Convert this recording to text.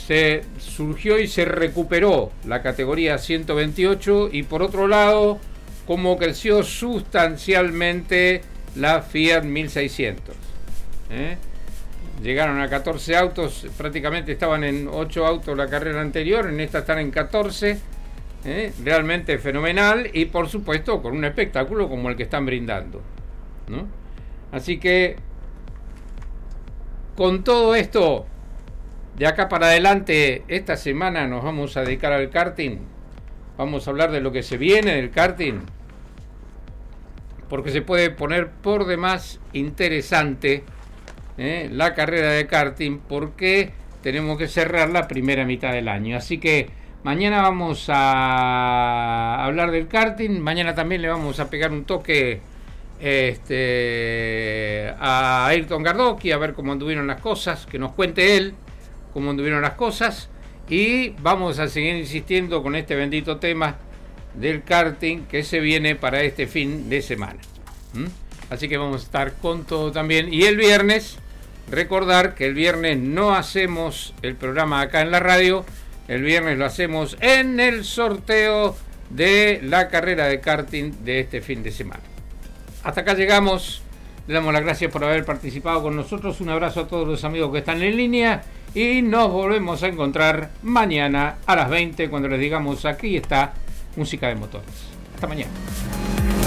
se surgió y se recuperó la categoría 128, y por otro lado, como creció sustancialmente la Fiat 1600. Llegaron a 14 autos, prácticamente estaban en 8 autos la carrera anterior, en esta están en 14, realmente fenomenal, y por supuesto con un espectáculo como el que están brindando, ¿no? Así que con todo esto, de acá para adelante, esta semana nos vamos a dedicar al karting. Vamos a hablar de lo que se viene del karting, porque se puede poner por demás interesante la carrera de karting, porque tenemos que cerrar la primera mitad del año. Así que mañana vamos a hablar del karting. Mañana también le vamos a pegar un toque a Ayrton Gardocki, a ver cómo anduvieron las cosas, que nos cuente él cómo anduvieron las cosas, y vamos a seguir insistiendo con este bendito tema del karting que se viene para este fin de semana. Así que vamos a estar con todo también. Y el viernes, recordar que el viernes no hacemos el programa acá en la radio, el viernes lo hacemos en el sorteo de la carrera de karting de este fin de semana. Hasta acá llegamos, le damos las gracias por haber participado con nosotros, un abrazo a todos los amigos que están en línea, y nos volvemos a encontrar mañana a las 20 cuando les digamos: aquí está Música de Motores. Hasta mañana.